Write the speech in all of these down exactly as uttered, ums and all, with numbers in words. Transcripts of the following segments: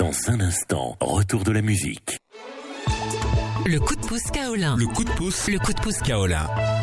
Dans un instant, retour de la musique. Le coup de pouce Kaolin. Le coup de pouce. Le coup de pouce Kaolin.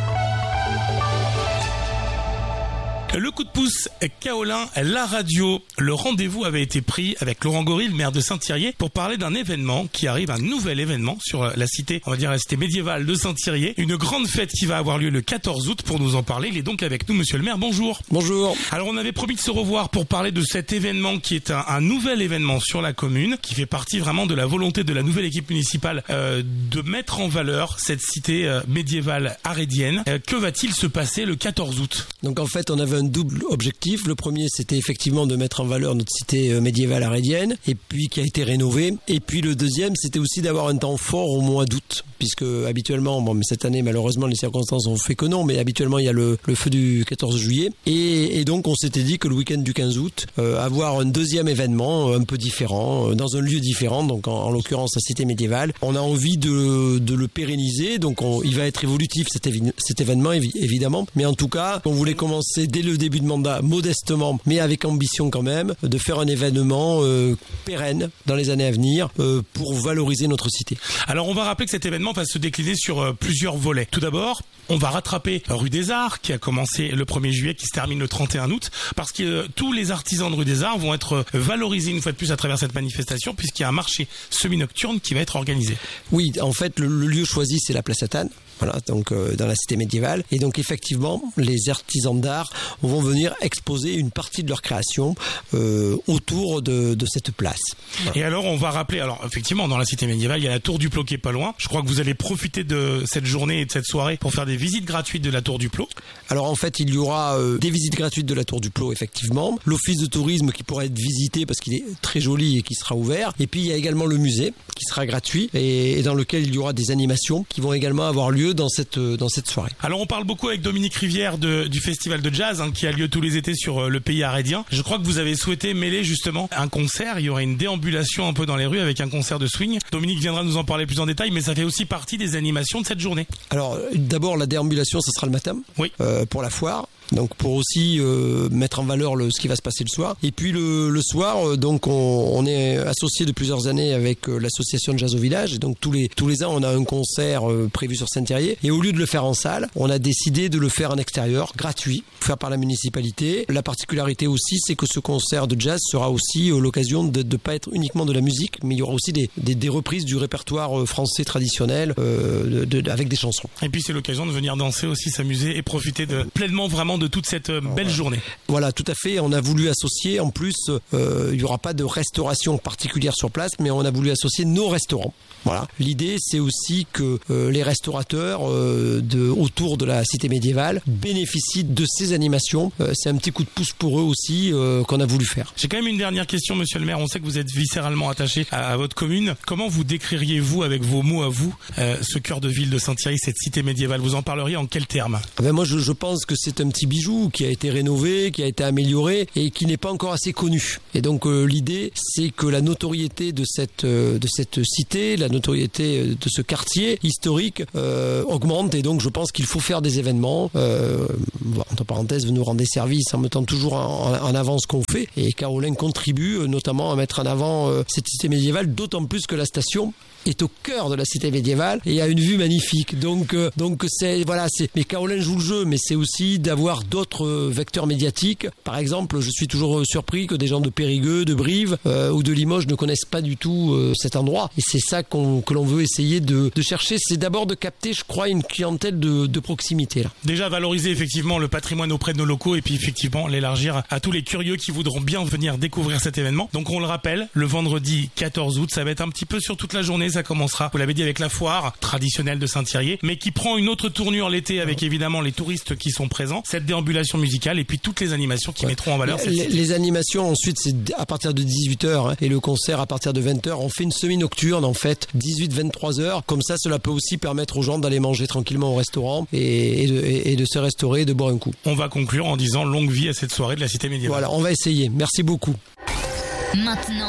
Le coup de pouce Kaolin, la radio. Le rendez-vous avait été pris avec Laurent Gory, le maire de Saint-Thirier, pour parler d'un événement qui arrive, un nouvel événement sur la cité, on va dire la cité médiévale de Saint-Thirier. Une grande fête qui va avoir lieu le quatorze août. Pour nous en parler, il est donc avec nous, monsieur le maire. Bonjour. Bonjour. Alors, on avait promis de se revoir pour parler de cet événement qui est un, un nouvel événement sur la commune, qui fait partie vraiment de la volonté de la nouvelle équipe municipale euh, de mettre en valeur cette cité euh, médiévale arédienne. Euh, que va-t-il se passer le quatorze août? Donc en fait, on avait un double objectif. Le premier, c'était effectivement de mettre en valeur notre cité médiévale arédienne, et puis qui a été rénovée. Et puis le deuxième, c'était aussi d'avoir un temps fort au mois d'août, puisque habituellement, bon, mais cette année, malheureusement, les circonstances ont fait que non, mais habituellement, il y a le, le feu du quatorze juillet. Et, et donc, on s'était dit que le week-end du quinze août, euh, avoir un deuxième événement un peu différent, euh, dans un lieu différent, donc en, en l'occurrence la cité médiévale. On a envie de, de le pérenniser, donc on, il va être évolutif cet, évi- cet événement, évi- évidemment. Mais en tout cas, on voulait commencer dès le début de mandat, modestement, mais avec ambition quand même, de faire un événement euh, pérenne dans les années à venir euh, pour valoriser notre cité. Alors, on va rappeler que cet événement va se décliner sur euh, plusieurs volets. Tout d'abord, on va rattraper Rue des Arts, qui a commencé le premier juillet, qui se termine le trente et un août, parce que euh, tous les artisans de Rue des Arts vont être euh, valorisés une fois de plus à travers cette manifestation, puisqu'il y a un marché semi-nocturne qui va être organisé. Oui, en fait, le, le lieu choisi, c'est la place Atane. Voilà, donc euh, dans la cité médiévale. Et donc effectivement, les artisans d'art vont venir exposer une partie de leur création euh, autour de, de cette place. Voilà. Et alors, on va rappeler, alors effectivement, dans la cité médiévale, il y a la tour du Plot qui est pas loin. Je crois que vous allez profiter de cette journée et de cette soirée pour faire des visites gratuites de la tour du Plot. Alors en fait, il y aura euh, des visites gratuites de la tour du Plot, effectivement. L'office de tourisme qui pourra être visité parce qu'il est très joli et qui sera ouvert. Et puis il y a également le musée qui sera gratuit et, et dans lequel il y aura des animations qui vont également avoir lieu dans cette, dans cette soirée. Alors on parle beaucoup avec Dominique Rivière de, du festival de jazz hein, qui a lieu tous les étés sur le pays arédien. Je crois que vous avez souhaité mêler justement un concert. Il y aurait une déambulation un peu dans les rues avec un concert de swing. Dominique viendra nous en parler plus en détail, mais ça fait aussi partie des animations de cette journée. Alors d'abord la déambulation, ça sera le matin oui. euh, pour la foire. Donc pour aussi euh, mettre en valeur le, ce qui va se passer le soir. Et puis le, le soir, euh, donc on, on est associé de plusieurs années avec euh, l'association Jazz au Village. Et donc tous les tous les ans, on a un concert euh, prévu sur Saint-Thirier. Et au lieu de le faire en salle, on a décidé de le faire en extérieur, gratuit, fait par la municipalité. La particularité aussi, c'est que ce concert de jazz sera aussi euh, l'occasion de ne pas être uniquement de la musique, mais il y aura aussi des, des, des reprises du répertoire euh, français traditionnel euh, de, de, avec des chansons. Et puis c'est l'occasion de venir danser aussi, s'amuser et profiter de pleinement vraiment de toute cette belle voilà. journée. Voilà, tout à fait. On a voulu associer, en plus, euh, il n'y aura pas de restauration particulière sur place, mais on a voulu associer nos restaurants. Voilà. L'idée, c'est aussi que euh, les restaurateurs euh, de, autour de la cité médiévale bénéficient de ces animations. Euh, c'est un petit coup de pouce pour eux aussi euh, qu'on a voulu faire. J'ai quand même une dernière question, monsieur le maire. On sait que vous êtes viscéralement attaché à, à votre commune. Comment vous décririez-vous, avec vos mots à vous, euh, ce cœur de ville de Saint-Thirier, cette cité médiévale? Vous en parleriez en quels termes? Ben moi, je, je pense que c'est un petit bijou qui a été rénové, qui a été amélioré et qui n'est pas encore assez connu. Et donc, euh, l'idée, c'est que la notoriété de cette, euh, de cette cité, la notoriété de ce quartier historique euh, augmente, et donc je pense qu'il faut faire des événements. Euh, entre parenthèses, nous rendre des services en mettant toujours en, en avant ce qu'on fait, et Kaolin contribue notamment à mettre en avant euh, cette cité médiévale, d'autant plus que la station est au cœur de la cité médiévale et a une vue magnifique. Donc, euh, donc c'est voilà, c'est. Mais Kaolin joue le jeu, mais c'est aussi d'avoir d'autres euh, vecteurs médiatiques. Par exemple, je suis toujours euh, surpris que des gens de Périgueux, de Brive euh, ou de Limoges ne connaissent pas du tout euh, cet endroit. Et c'est ça qu'on, que l'on veut essayer de, de chercher. C'est d'abord de capter, je crois, une clientèle de, de proximité là. Déjà valoriser effectivement le patrimoine auprès de nos locaux et puis effectivement l'élargir à tous les curieux qui voudront bien venir découvrir cet événement. Donc on le rappelle, le vendredi quatorze août, ça va être un petit peu sur toute la journée. Ça commencera, vous l'avez dit, avec la foire traditionnelle de Saint-Thirier, mais qui prend une autre tournure l'été avec évidemment les touristes qui sont présents, cette déambulation musicale et puis toutes les animations qui ouais. mettront en valeur cette les, les animations ensuite c'est à partir de dix-huit heures hein, et le concert à partir de vingt heures. On fait une semi-nocturne en fait, dix-huit à vingt-trois heures. Comme ça, cela peut aussi permettre aux gens d'aller manger tranquillement au restaurant et, et, de, et, et de se restaurer et de boire un coup. On va conclure en disant longue vie à cette soirée de la cité médiévale. Voilà, on va essayer. Merci beaucoup. Maintenant,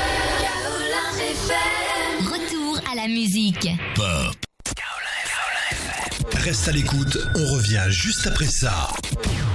retour à la musique. Pop. Reste à l'écoute, on revient juste après ça.